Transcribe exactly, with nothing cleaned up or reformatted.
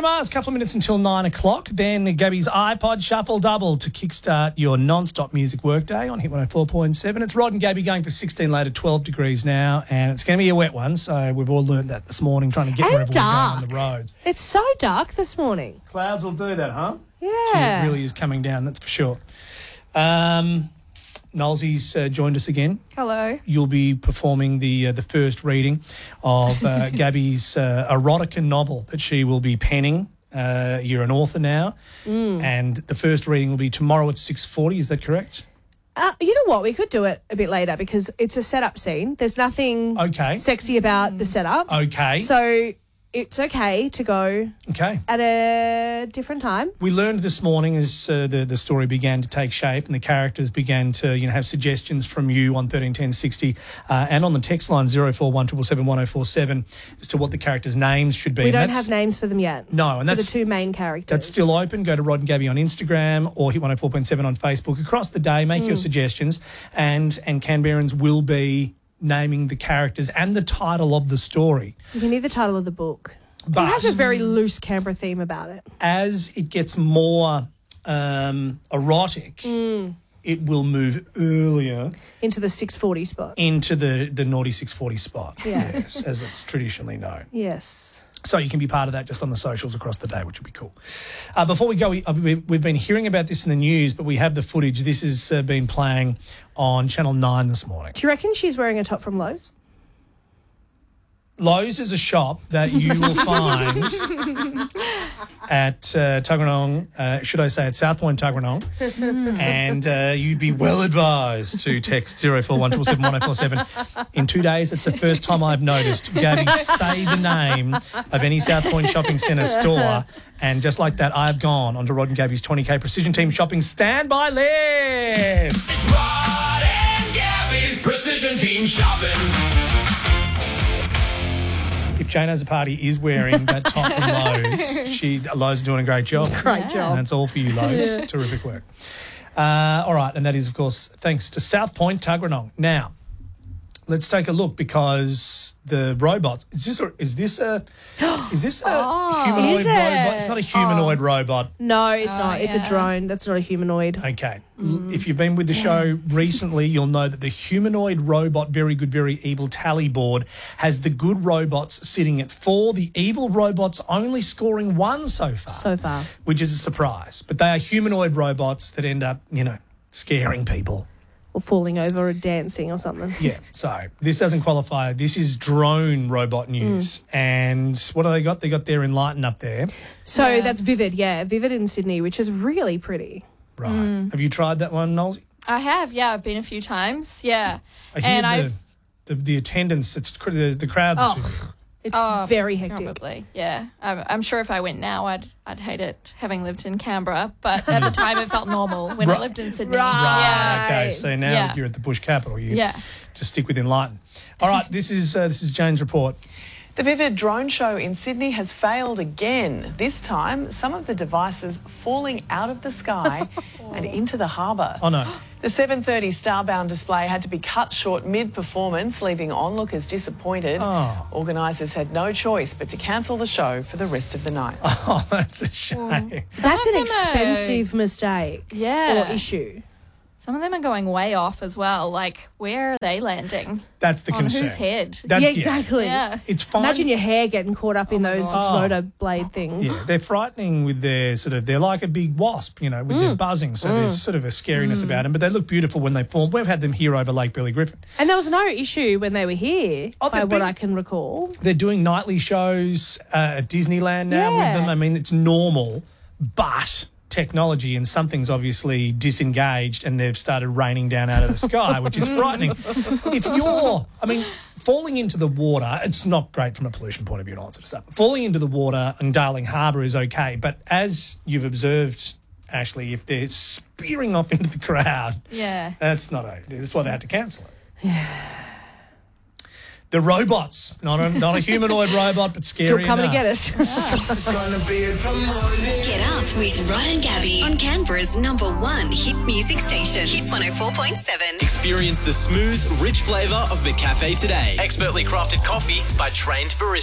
Mars, a couple of minutes until nine o'clock. Then Gabby's iPod Shuffle Double to kickstart your non-stop music workday on Hit one oh four point seven. It's Rod and Gabby going for sixteen later, twelve degrees now, and it's going to be a wet one, so we've all learned that this morning, trying to get And wherever dark. we're going on the roads. It's so dark this morning. Clouds will do that, huh? Yeah. Gee, it really is coming down, that's for sure. Um, Nolsey's uh, joined us again. Hello. You'll be performing the uh, the first reading of uh, Gabby's uh, erotica novel that she will be penning. Uh, you're an author now, mm. and the first reading will be tomorrow at six forty. Is that correct? Uh, you know what? We could do it a bit later because it's a setup scene. There's nothing okay. sexy about the setup. Okay. So it's okay to go okay. at a different time. We learned this morning as uh, the, the story began to take shape and the characters began to you know have suggestions from you on thirteen ten sixty uh, and on the text line zero four one seven seven one oh four seven as to what the characters' names should be. We don't that's, have names for them yet. No, and for that's the two main characters. That's still open. Go to Rod and Gabby on Instagram or Hit one oh four point seven on Facebook. Across the day, make mm. your suggestions, and and Canberrans will be naming the characters and the title of the story. You need the title of the book. But it has a very loose Canberra theme about it. As it gets more um, erotic, mm. it will move earlier into the six forty spot. Into the, the naughty six forty spot, yeah. yes, as it's traditionally known. Yes. So you can be part of that just on the socials across the day, which will be cool. Uh, before we go, we, we've been hearing about this in the news, but we have the footage. This has uh, been playing on Channel nine this morning. Do you reckon she's wearing a top from Lowe's? Lowe's is a shop that you will find at uh, Tuggeranong, uh, should I say at South Point Tuggeranong, and uh, you'd be well advised to text zero four one seven seven one oh four seven. In two days, it's the first time I've noticed Gabby say the name of any South Point Shopping Centre store, and just like that, I've gone onto Rod and Gabby's twenty K Precision Team Shopping standby list. It's Rod and Gabby's Precision Team Shopping. If Jane has a party is wearing that top from Lowe's, she Lowe's are doing a great job. Great yeah. job. And that's all for you, Lowe's. Yeah. Terrific work. Uh, all right, and that is, of course, thanks to South Point Tuggeranong. Now, let's take a look because the robots. Is this a, is this a is this a oh, humanoid is it? robot? It's not a humanoid oh. robot. No, it's oh, not. It's yeah. a drone. That's not a humanoid. Okay. Mm. If you've been with the show recently, you'll know that the humanoid robot Very Good, Very Evil tally board has the good robots sitting at four, the evil robots only scoring one so far. So far. Which is a surprise. But they are humanoid robots that end up, you know, scaring people. Or falling over or dancing or something. Yeah, so this doesn't qualify. This is drone robot news. Mm. And what have they got? They got their Enlighten up there. So yeah. that's Vivid, yeah. Vivid in Sydney, which is really pretty. Right. Mm. Have you tried that one, Nolsey? I have, yeah. I've been a few times, yeah. I hear and the, I've... the, the attendance, it's the, the crowds oh. are too big. It's oh, very hectic. Probably, yeah. I'm, I'm sure if I went now, I'd I'd hate it, having lived in Canberra. But at the time, it felt normal when right. I lived in Sydney. Right. Right, okay. So now yeah. you're at the Bush capital. You yeah. just stick with Enlighten. All right, this is uh, this is Jane's report. The Vivid drone show in Sydney has failed again. This time, some of the devices falling out of the sky and into the harbour. Oh, no. The seven thirty Starbound display had to be cut short mid-performance, leaving onlookers disappointed. Oh. Organisers had no choice but to cancel the show for the rest of the night. Oh, that's a shame. Mm. That's an them expensive are... mistake. Yeah. Or issue. Some of them are going way off as well. Like, where are they landing? That's the On concern. whose head? That's, yeah, exactly. Yeah. It's fine. Imagine your hair getting caught up in those God. rotor blade things. Yeah, they're frightening with their sort of, they're like a big wasp, you know, with Mm. their buzzing. So Mm. there's sort of a scariness Mm. about them, but they look beautiful when they form. We've had them here over Lake Billy Griffin. And there was no issue when they were here, Oh, by they've what been- I can recall. They're doing nightly shows uh, at Disneyland now Yeah. with them. I mean, it's normal, but technology and something's obviously disengaged and they've started raining down out of the sky, which is frightening. If you're, I mean, falling into the water, it's not great from a pollution point of view and all that sort of stuff. Falling into the water in Darling Harbour is okay, but as you've observed, Ashley, if they're spearing off into the crowd, Yeah. that's not okay. That's why they had to cancel it. Yeah. The robots, not a, not a humanoid robot, but scary Still coming enough. to get us. It's gonna be a good morning. Get up with Rod and Gabby on Canberra's number one hit music station, Hit one oh four point seven. Experience the smooth, rich flavour of McCafe today. Expertly crafted coffee by trained baristas.